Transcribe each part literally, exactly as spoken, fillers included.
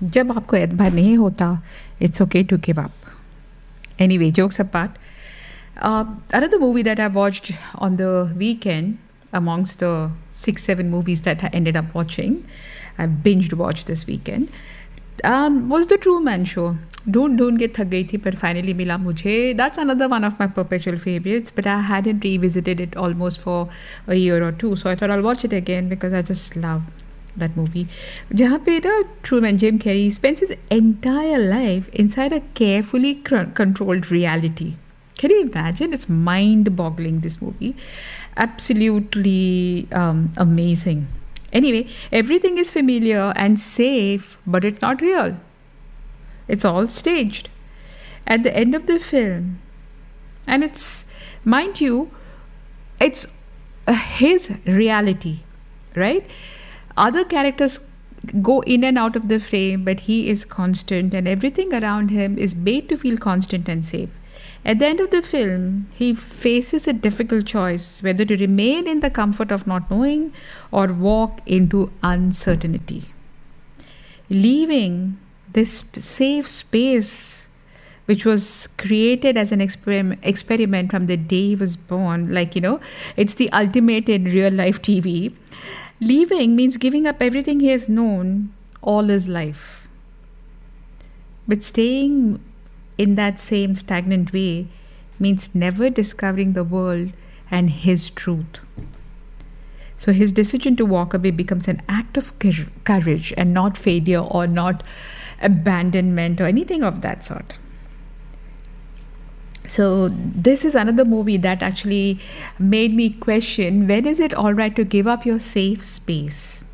जब आपको एतबार नहीं होता, it's okay to give up. Anyway, jokes apart, uh, another movie that I watched on the weekend, amongst the six, seven movies that I ended up watching, I binged watched this weekend, um, was The Truman Show. Don't don't get thak gayi thi, but finally mila mujhe. That's another one of my perpetual favorites, but I hadn't revisited it almost for a year or two, so I thought I'll watch it again because I just love that movie. Jahan pe na Truman, Jim Carrey spends his entire life inside a carefully cr- controlled reality. Can you imagine? It's mind-boggling, this movie. Absolutely um, amazing. Anyway, everything is familiar and safe, but it's not real. It's all staged. At the end of the film, and it's, mind you, it's uh, his reality, right? Other characters go in and out of the frame, but he is constant, and everything around him is made to feel constant and safe. At the end of the film, he faces a difficult choice whether to remain in the comfort of not knowing or walk into uncertainty. Leaving this safe space, which was created as an experiment, experiment from the day he was born, like, you know, it's the ultimate in real life T V. Leaving means giving up everything he has known all his life. But staying in that same stagnant way means never discovering the world and his truth. So his decision to walk away becomes an act of courage and not failure or not abandonment or anything of that sort. So this is another movie that actually made me question, when is it all right to give up your safe space?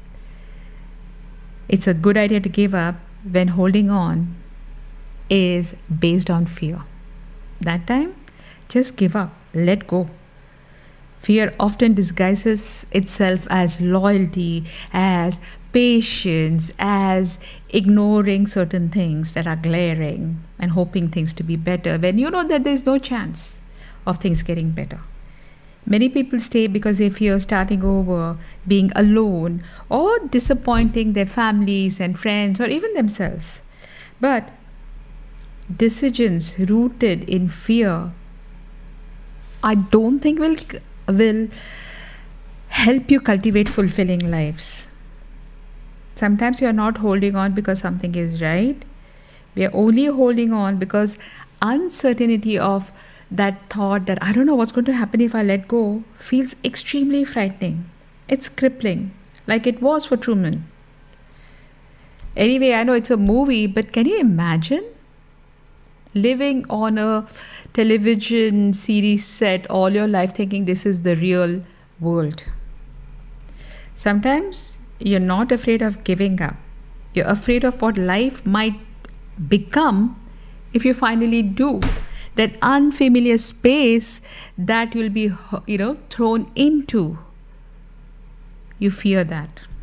It's a good idea to give up when holding on is based on fear. That time, just give up, let go. Fear often disguises itself as loyalty, as patience, as ignoring certain things that are glaring and hoping things to be better when you know that there's no chance of things getting better. Many people stay because they fear starting over, being alone, or disappointing their families and friends or even themselves. But decisions rooted in fear, I don't think will will help you cultivate fulfilling lives. Sometimes you're not holding on because something is right. We are only holding on because uncertainty of that thought that I don't know what's going to happen if I let go feels extremely frightening. It's crippling, like it was for Truman. Anyway, I know it's a movie, but can you imagine living on a television series set all your life thinking this is the real world? Sometimes you're not afraid of giving up. You're afraid of what life might become if you finally do. That unfamiliar space that you'll be, you know, thrown into. You fear that.